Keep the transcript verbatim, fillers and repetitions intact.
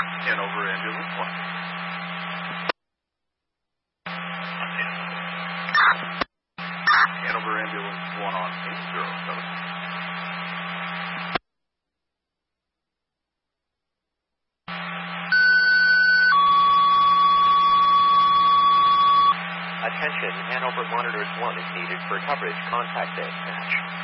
Hanover Ambulance one. Hanover Ambulance one on eight zero seven. Attention, Hanover Monitors one is needed for coverage. Contact dispatch.